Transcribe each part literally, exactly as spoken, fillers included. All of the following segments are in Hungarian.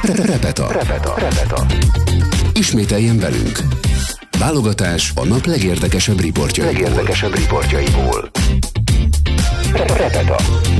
Repeta. Repeta. Repeta. Ismételjen velünk. Válogatás a nap legérdekesebb riportjaiból. Legérdekesebb riportjaiból. Repeta.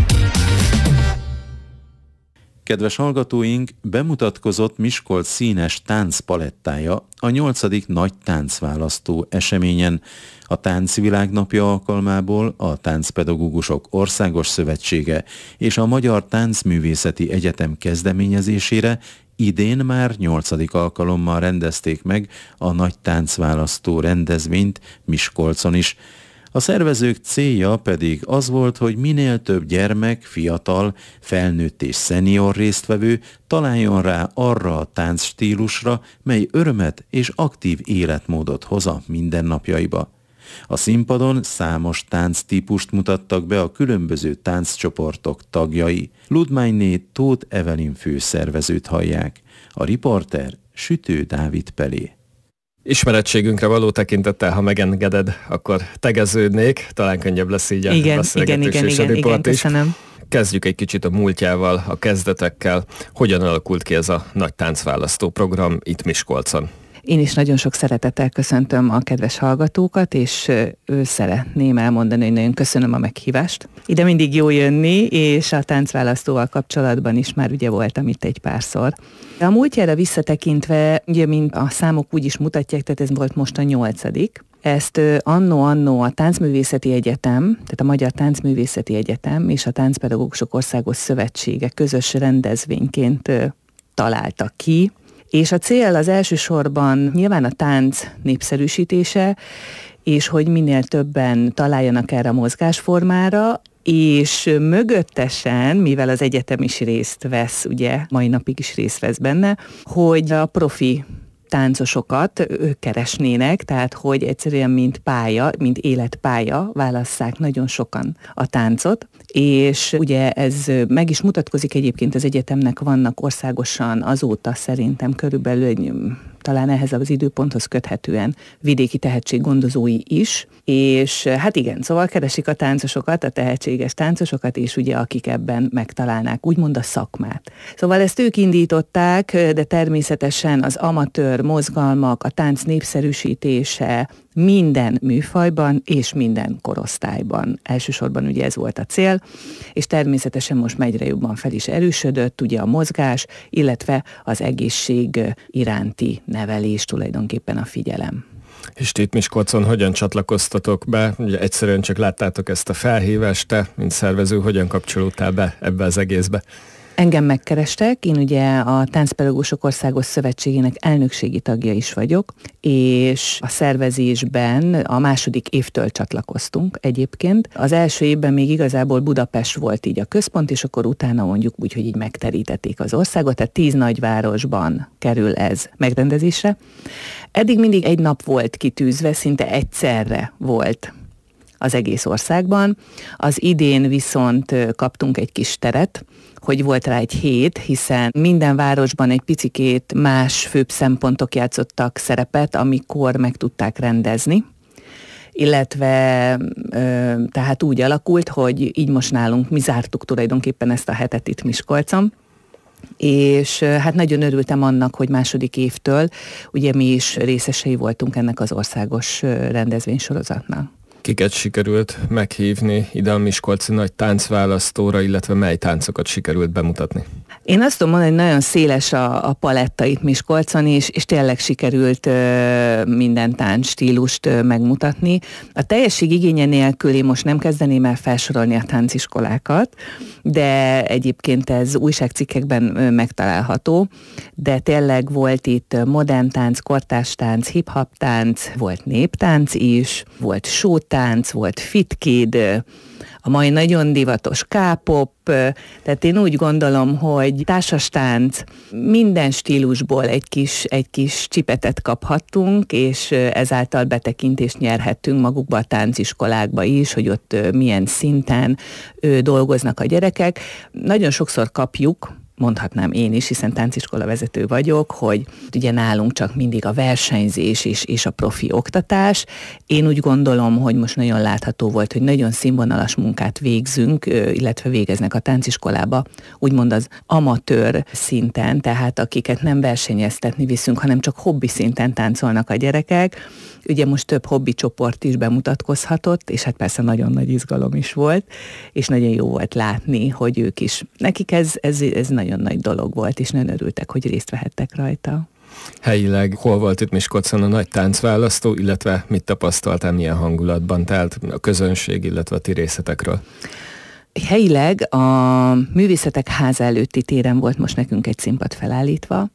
Kedves hallgatóink, bemutatkozott Miskolc színes táncpalettája a nyolcadik nagy táncválasztó eseményen. A Táncvilágnapja alkalmából a Táncpedagógusok Országos Szövetsége és a Magyar Táncművészeti Egyetem kezdeményezésére idén már nyolcadik alkalommal rendezték meg a nagy táncválasztó rendezvényt Miskolcon is. A szervezők célja pedig az volt, hogy minél több gyermek, fiatal, felnőtt és szenior résztvevő találjon rá arra a táncstílusra, mely örömet és aktív életmódot hoz a mindennapjaiba. A színpadon számos tánctípust mutattak be a különböző tánccsoportok tagjai. Ludmányné Tóth Evelyn főszervezőt hallják. A riporter Sütő Dávid Pelé. Ismerettségünkre való tekintettel, ha megengeded, akkor tegeződnék, talán könnyebb lesz így a igen, beszélgetés igen, és igen, a riport igen, is. köszönöm. Kezdjük egy kicsit a múltjával, a kezdetekkel. Hogyan alakult ki ez a nagy táncválasztó program itt Miskolcon? Én is nagyon sok szeretettel köszöntöm a kedves hallgatókat, és ő szeretném elmondani, hogy nagyon köszönöm a meghívást. Ide mindig jó jönni, és a táncválasztóval kapcsolatban is már ugye voltam itt egy párszor. A múltjára visszatekintve, ugye, mint a számok úgy is mutatják, tehát ez volt most a nyolcadik. Ezt anno-anno a Táncművészeti Egyetem, tehát a Magyar Táncművészeti Egyetem és a Táncpedagógusok Országos Szövetsége közös rendezvényként találtak ki. És a cél az elsősorban nyilván a tánc népszerűsítése, és hogy minél többen találjanak erre a mozgásformára, és mögöttesen, mivel az egyetem is részt vesz, ugye mai napig is részt vesz benne, hogy a profi táncosokat ők keresnének, tehát hogy egyszerűen mint pálya, mint életpálya válasszák nagyon sokan a táncot, és ugye ez meg is mutatkozik egyébként, az egyetemnek vannak országosan azóta szerintem körülbelül egy, talán ehhez az időponthoz köthetően vidéki tehetséggondozói is, és hát igen, szóval keresik a táncosokat, a tehetséges táncosokat, és ugye akik ebben megtalálnák úgymond a szakmát. Szóval ezt ők indították, de természetesen az amatőr mozgalmak, a tánc népszerűsítése minden műfajban és minden korosztályban. Elsősorban ugye ez volt a cél, és természetesen most egyre jobban fel is erősödött ugye a mozgás, illetve az egészség iránti nevelés, tulajdonképpen a figyelem. És itt Miskolcon hogyan csatlakoztatok be? Ugye egyszerűen csak láttátok ezt a felhívást, te, mint szervező, hogyan kapcsolódtál be ebbe az egészbe? Engem megkerestek, én ugye a Táncpedagógusok Országos Szövetségének elnökségi tagja is vagyok, és a szervezésben a második évtől csatlakoztunk egyébként. Az első évben még igazából Budapest volt így a központ, és akkor utána mondjuk úgy, hogy így megterítették az országot, tehát tíz nagyvárosban kerül ez megrendezésre. Eddig mindig egy nap volt kitűzve, szinte egyszerre volt az egész országban. Az idén viszont kaptunk egy kis teret, hogy volt rá egy hét, hiszen minden városban egy picikét más főbb szempontok játszottak szerepet, amikor meg tudták rendezni. Illetve ö, tehát úgy alakult, hogy így most nálunk mi zártuk tulajdonképpen ezt a hetet itt Miskolcon, és hát nagyon örültem annak, hogy második évtől ugye mi is részesei voltunk ennek az országos rendezvénysorozatnak. Kiket sikerült meghívni ide a miskolci nagy táncválasztóra, illetve mely táncokat sikerült bemutatni? Én azt tudom mondani, hogy nagyon széles a, a paletta itt Miskolcon, és, és tényleg sikerült ö, minden táncstílust ö, megmutatni. A teljesség igénye nélkül én most nem kezdeném el felsorolni a tánciskolákat, de egyébként ez újságcikkekben ö, megtalálható, de tényleg volt itt modern tánc, kortárs tánc, hip-hop tánc, volt néptánc is, volt showtánc, volt fit kid, a mai nagyon divatos K-pop, tehát én úgy gondolom, hogy társastánc, minden stílusból egy kis, egy kis csipetet kaphattunk, és ezáltal betekintést nyerhettünk magukba a tánciskolákba is, hogy ott milyen szinten dolgoznak a gyerekek. Nagyon sokszor kapjuk mondhatnám én is, hiszen tánciskola vezető vagyok, hogy ugye nálunk csak mindig a versenyzés és, és a profi oktatás. Én úgy gondolom, hogy most nagyon látható volt, hogy nagyon színvonalas munkát végzünk, illetve végeznek a tánciskolába, úgymond az amatőr szinten, tehát akiket nem versenyeztetni viszünk, hanem csak hobbi szinten táncolnak a gyerekek. Ugye most több hobbi csoport is bemutatkozhatott, és hát persze nagyon nagy izgalom is volt, és nagyon jó volt látni, hogy ők is, nekik ez, ez, ez nagyon nagy dolog volt, és nagyon örültek, hogy részt vehettek rajta. Helyileg hol volt itt Miskolcon a nagy táncválasztó, illetve mit tapasztaltál, milyen hangulatban, tehát a közönség, illetve a ti részletekről? Helyileg a Művészetek Háza előtti téren volt most nekünk egy színpad felállítva.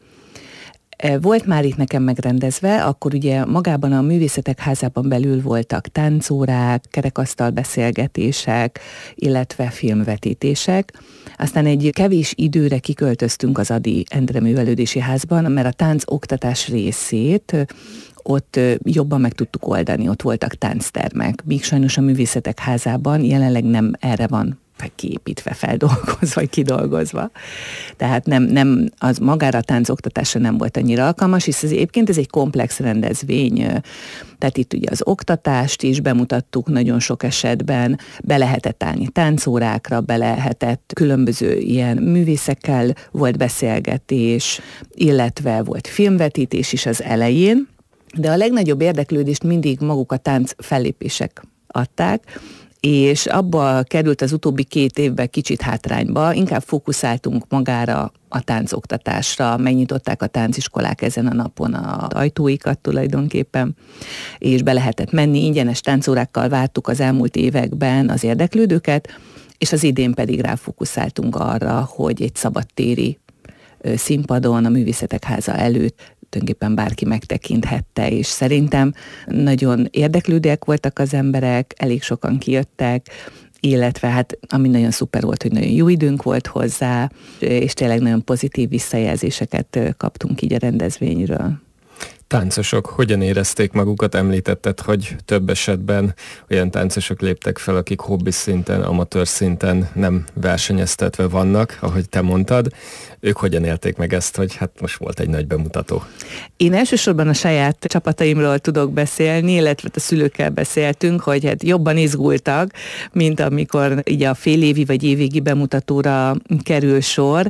Volt már itt nekem megrendezve, akkor ugye magában a Művészetek Házában belül voltak táncórák, kerekasztal beszélgetések, illetve filmvetítések. Aztán egy kevés időre kiköltöztünk az Ady Endre Művelődési Házban, mert a táncoktatás részét ott jobban meg tudtuk oldani, ott voltak tánctermek. Míg sajnos a Művészetek Házában jelenleg nem erre van kiépítve, feldolgozva, vagy kidolgozva. Tehát nem, nem, az magára a táncoktatásra nem volt annyira alkalmas, hisz ez egyébként ez egy komplex rendezvény. Tehát itt ugye az oktatást is bemutattuk nagyon sok esetben, be lehetett állni táncórákra, be lehetett különböző ilyen művészekkel volt beszélgetés, illetve volt filmvetítés is az elején, de a legnagyobb érdeklődést mindig maguk a tánc fellépések adták, és abba került az utóbbi két évben kicsit hátrányba, inkább fókuszáltunk magára a táncoktatásra, megnyitották a tánciskolák ezen a napon az ajtóikat tulajdonképpen, és be lehetett menni, ingyenes táncórákkal vártuk az elmúlt években az érdeklődőket, és az idén pedig ráfókuszáltunk arra, hogy egy szabadtéri színpadon a Művészetek Háza előtt tulajdonképpen bárki megtekinthette, és szerintem nagyon érdeklődőek voltak az emberek, elég sokan kijöttek, illetve hát ami nagyon szuper volt, hogy nagyon jó időnk volt hozzá, és tényleg nagyon pozitív visszajelzéseket kaptunk így a rendezvényről. Táncosok hogyan érezték magukat? Említetted, hogy több esetben olyan táncosok léptek fel, akik hobbi szinten, amatőr szinten nem versenyeztetve vannak, ahogy te mondtad. Ők hogyan élték meg ezt, hogy hát most volt egy nagy bemutató? Én elsősorban a saját csapataimról tudok beszélni, illetve a szülőkkel beszéltünk, hogy hát jobban izgultak, mint amikor így a félévi vagy évvégi bemutatóra kerül sor,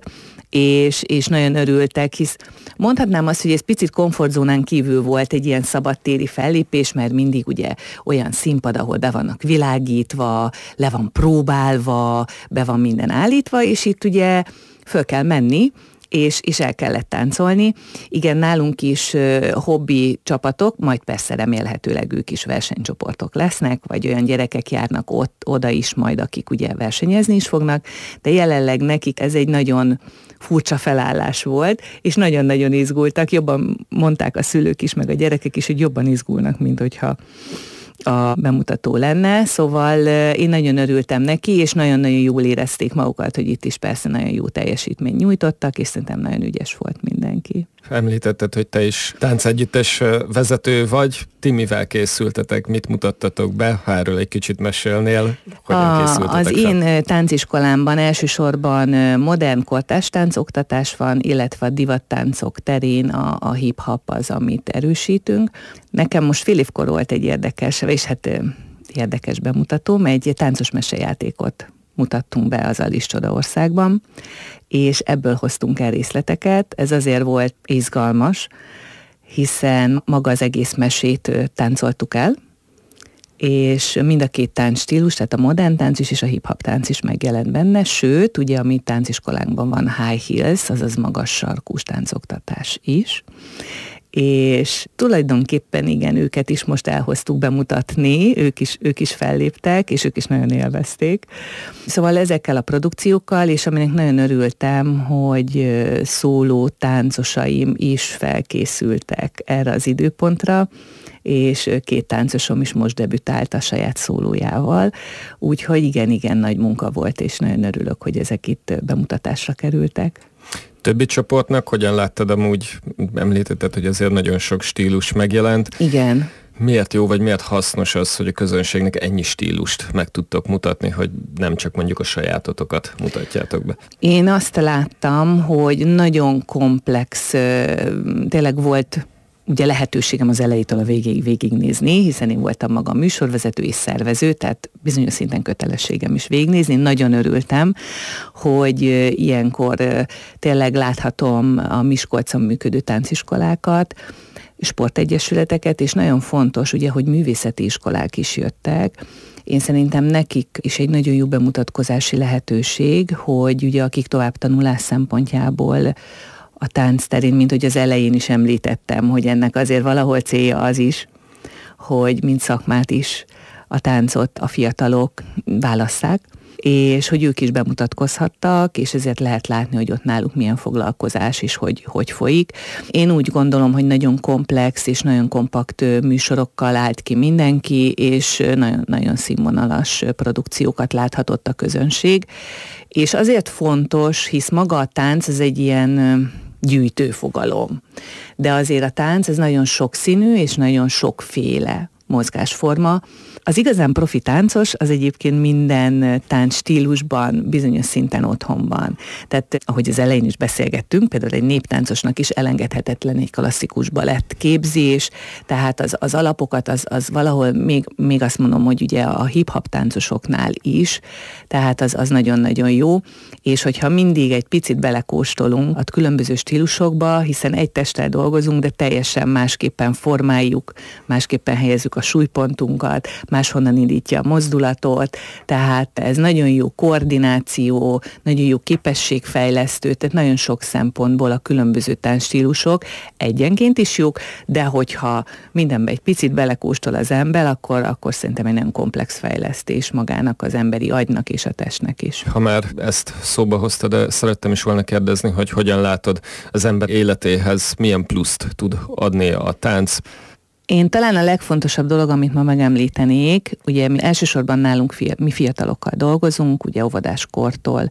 és, és nagyon örültek, hisz mondhatnám azt, hogy ez picit komfortzónán kívül volt egy ilyen szabadtéri fellépés, mert mindig ugye olyan színpad, ahol be vannak világítva, le van próbálva, be van minden állítva, és itt ugye föl kell menni, és, és el kellett táncolni. Igen, nálunk is uh, hobbi csapatok, majd persze remélhetőleg ők is versenycsoportok lesznek, vagy olyan gyerekek járnak ott, oda is majd, akik ugye versenyezni is fognak, de jelenleg nekik ez egy nagyon furcsa felállás volt, és nagyon-nagyon izgultak, jobban mondták a szülők is, meg a gyerekek is, hogy jobban izgulnak, mint hogyha a bemutató lenne, szóval én nagyon örültem neki, és nagyon-nagyon jól érezték magukat, hogy itt is persze nagyon jó teljesítményt nyújtottak, és szerintem nagyon ügyes volt mindenki. Említetted, hogy te is táncegyüttes vezető vagy. Ti mivel készültetek? Mit mutattatok be? Ha erről egy kicsit mesélnél, hogyan a, készültetek Az fel? én tánciskolámban elsősorban modern kortárs táncoktatás van, illetve a divattáncok terén a, a hip-hop az, amit erősítünk. Nekem most fél évkor volt egy érdekes, és hát érdekes bemutatóm, egy táncos mesejátékot mutattunk be az Alice Csodaországban, és ebből hoztunk el részleteket. Ez azért volt izgalmas, hiszen maga az egész mesét táncoltuk el, és mind a két táncstílus, tehát a modern tánc is és a hip-hop tánc is megjelent benne, sőt, ugye a mi tánciskolánkban van high heels, azaz magas sarkús táncoktatás is, és tulajdonképpen igen, őket is most elhoztuk bemutatni, ők is, ők is felléptek, és ők is nagyon élvezték. Szóval ezekkel a produkciókkal, és aminek nagyon örültem, hogy szóló táncosaim is felkészültek erre az időpontra, és két táncosom is most debütált a saját szólójával, úgyhogy igen-igen nagy munka volt, és nagyon örülök, hogy ezek itt bemutatásra kerültek. Többi csoportnak hogyan láttad amúgy? Említetted, hogy azért nagyon sok stílus megjelent. Igen. Miért jó, vagy miért hasznos az, hogy a közönségnek ennyi stílust meg tudtok mutatni, hogy nem csak mondjuk a sajátotokat mutatjátok be? Én azt láttam, hogy nagyon komplex, tényleg volt ugye lehetőségem az elejétől a végéig végignézni, hiszen én voltam magam műsorvezető és szervező, tehát bizonyos szinten kötelességem is végignézni. Nagyon örültem, hogy ilyenkor tényleg láthatom a Miskolcon működő tánciskolákat, sportegyesületeket, és nagyon fontos, ugye, hogy művészeti iskolák is jöttek. Én szerintem nekik is egy nagyon jó bemutatkozási lehetőség, hogy ugye akik továbbtanulás szempontjából a tánc terén, mint hogy az elején is említettem, hogy ennek azért valahol célja az is, hogy mint szakmát is a táncot a fiatalok válasszák, és hogy ők is bemutatkozhattak, és ezért lehet látni, hogy ott náluk milyen foglalkozás is, hogy, hogy folyik. Én úgy gondolom, hogy nagyon komplex és nagyon kompakt műsorokkal állt ki mindenki, és nagyon, nagyon színvonalas produkciókat láthatott a közönség. És azért fontos, hisz maga a tánc az egy ilyen gyűjtő fogalom. De azért a tánc ez nagyon sokszínű és nagyon sokféle mozgásforma. Az igazán profi táncos az egyébként minden táncstílusban bizonyos szinten otthon van. Tehát ahogy az elején is beszélgettünk, például egy néptáncosnak is elengedhetetlen egy klasszikus balett képzés, tehát az, az alapokat az, az valahol még, még azt mondom, hogy ugye a hip-hop táncosoknál is, tehát az, az nagyon-nagyon jó, és hogyha mindig egy picit belekóstolunk a különböző stílusokba, hiszen egy testtel dolgozunk, de teljesen másképpen formáljuk, másképpen helyezzük a súlypontunkat, máshonnan indítja a mozdulatot, tehát ez nagyon jó koordináció, nagyon jó képességfejlesztő, tehát nagyon sok szempontból a különböző táncstílusok egyenként is jók, de hogyha mindenbe egy picit belekóstol az ember, akkor, akkor szerintem egy nagyon komplex fejlesztés magának, az emberi agynak és a testnek is. Ha már ezt szóba hoztad, de szerettem is volna kérdezni, hogy hogyan látod az ember életéhez, milyen pluszt tud adni a tánc. Én talán a legfontosabb dolog, amit ma megemlítenék, ugye mi elsősorban nálunk fia, mi fiatalokkal dolgozunk, ugye óvodáskortól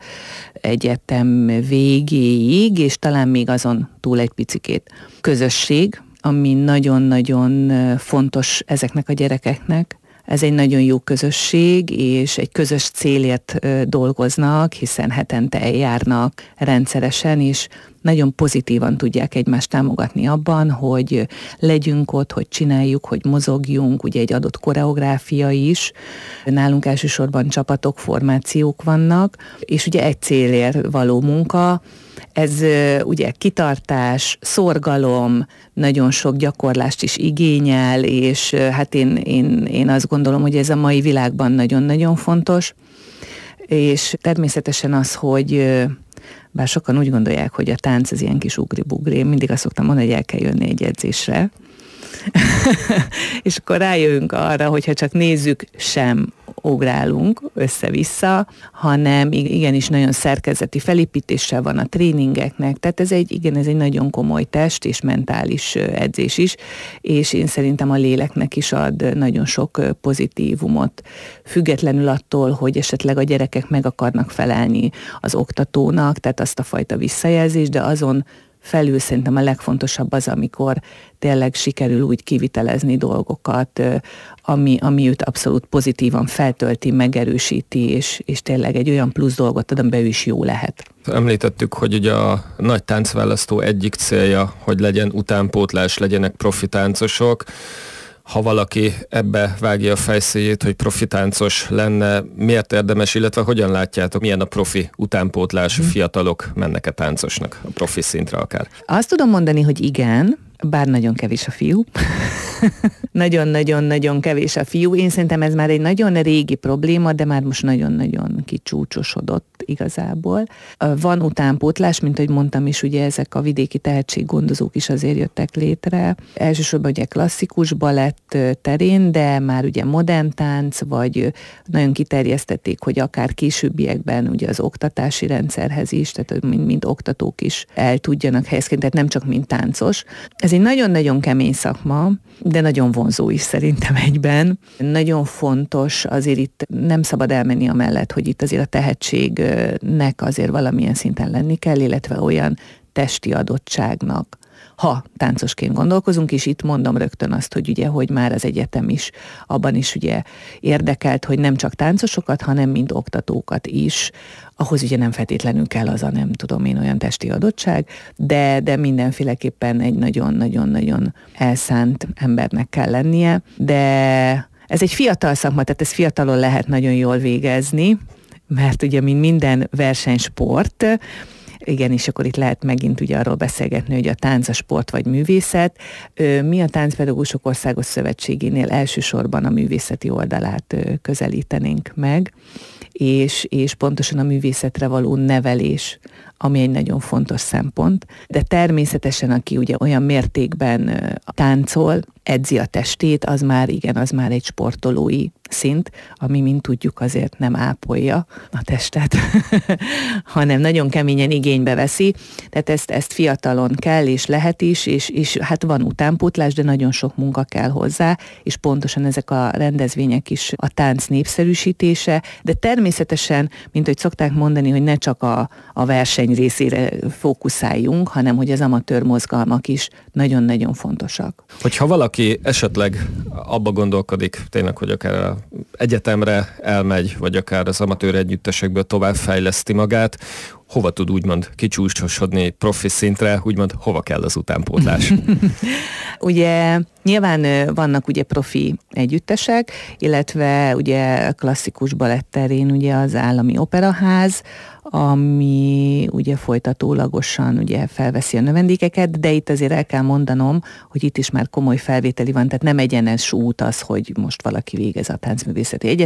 egyetem végéig, és talán még azon túl egy picikét. Közösség, ami nagyon-nagyon fontos ezeknek a gyerekeknek. Ez egy nagyon jó közösség, és egy közös célért dolgoznak, hiszen hetente eljárnak rendszeresen, és nagyon pozitívan tudják egymást támogatni abban, hogy legyünk ott, hogy csináljuk, hogy mozogjunk, ugye egy adott koreográfia is. Nálunk elsősorban csapatok, formációk vannak, és ugye egy célért való munka. Ez ugye kitartás, szorgalom, nagyon sok gyakorlást is igényel, és hát én, én, én azt gondolom, hogy ez a mai világban nagyon-nagyon fontos. És természetesen az, hogy bár sokan úgy gondolják, hogy a tánc az ilyen kis ugri-bugri, én mindig azt szoktam mondani, hogy el kell jönni egy edzésre. És akkor rájövünk arra, hogyha csak nézzük, sem ugrálunk össze-vissza, hanem igenis nagyon szerkezeti felépítéssel van a tréningeknek, tehát ez egy, igen, ez egy nagyon komoly test és mentális edzés is, és én szerintem a léleknek is ad nagyon sok pozitívumot, függetlenül attól, hogy esetleg a gyerekek meg akarnak felelni az oktatónak, tehát azt a fajta visszajelzést, de azon felül szerintem a legfontosabb az, amikor tényleg sikerül úgy kivitelezni dolgokat, ami, ami őt abszolút pozitívan feltölti, megerősíti, és, és tényleg egy olyan plusz dolgot ad, amiben ő is jó lehet. Említettük, hogy ugye a nagy táncválasztó egyik célja, hogy legyen utánpótlás, legyenek profi táncosok. Ha valaki ebbe vágja a fejszéjét, hogy profi táncos lenne, miért érdemes, illetve hogyan látjátok, milyen a profi utánpótlás, hmm. fiatalok mennek-e táncosnak, a profi szintre akár? Azt tudom mondani, hogy igen, bár nagyon kevés a fiú. Nagyon-nagyon-nagyon kevés a fiú. Én szerintem ez már egy nagyon régi probléma, de már most nagyon-nagyon kicsúcsosodott igazából. Van utánpótlás, mint ahogy mondtam is, ugye ezek a vidéki tehetséggondozók is azért jöttek létre. Elsősorban ugye klasszikus balett terén, de már ugye modern tánc, vagy nagyon kiterjesztették, hogy akár későbbiekben ugye az oktatási rendszerhez is, tehát mint, mint oktatók is el tudjanak helyezkedni, tehát nem csak mint táncos. Ez egy nagyon-nagyon kemény szakma, de nagyon vonzó is szerintem egyben. Nagyon fontos, azért itt nem szabad elmenni amellett, hogy itt azért a tehetségnek azért valamilyen szinten lenni kell, illetve olyan testi adottságnak, ha táncosként gondolkozunk, és itt mondom rögtön azt, hogy ugye, hogy már az egyetem is abban is ugye érdekelt, hogy nem csak táncosokat, hanem mint oktatókat is, ahhoz ugye nem feltétlenül kell az a nem tudom én olyan testi adottság, de, de mindenféleképpen egy nagyon-nagyon-nagyon elszánt embernek kell lennie, de ez egy fiatal szakma, tehát ez fiatalon lehet nagyon jól végezni, mert ugye mint minden versenysport, igen, és akkor itt lehet megint ugye arról beszélgetni, hogy a tánc, a sport vagy művészet. Mi a Táncpedagógusok Országos Szövetségénél elsősorban a művészeti oldalát közelítenénk meg, és, és pontosan a művészetre való nevelés, ami egy nagyon fontos szempont, de természetesen, aki ugye olyan mértékben táncol, edzi a testét, az már igen, az már egy sportolói szint, ami, mint tudjuk, azért nem ápolja a testet, hanem nagyon keményen igénybe veszi, tehát ezt, ezt fiatalon kell, és lehet is, és, és hát van utánpótlás, de nagyon sok munka kell hozzá, és pontosan ezek a rendezvények is a tánc népszerűsítése, de természetesen, mint hogy szokták mondani, hogy ne csak a, a verseny részére fókuszáljunk, hanem hogy az amatőr mozgalmak is nagyon-nagyon fontosak. Hogyha valaki esetleg abba gondolkodik, tényleg, hogy akár a egyetemre elmegy, vagy akár az amatőr együttesekből tovább fejleszti magát, hova tud úgymond kicsúcsosodni profi szintre, úgymond hova kell az utánpótlás? Ugye nyilván vannak ugye profi együttesek, illetve ugye klasszikus balettterén ugye az Állami Operaház, ami ugye folytatólagosan ugye felveszi a növendékeket, de itt azért el kell mondanom, hogy itt is már komoly felvételi van, tehát nem egyenes út az, hogy most valaki végez a táncművészeti egyetemen,